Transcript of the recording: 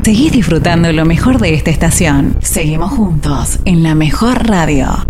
Seguís disfrutando lo mejor de esta estación. Seguimos juntos en la mejor radio.